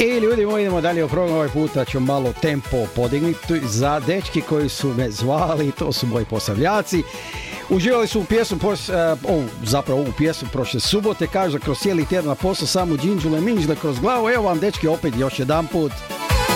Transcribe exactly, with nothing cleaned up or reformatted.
I ljudi moji, idemo dalje u program. Ovaj puta ću malo tempo podignuti za dečki koji su me zvali, to su moji posavljaci. Uživali su u pjesmu, pos, uh, ovu, zapravo ovu pjesmu prošle subote, kažu da kroz cijeli tjedan na poslu samo džinđule minđle kroz glavu. Evo vam dečki opet još jedan put.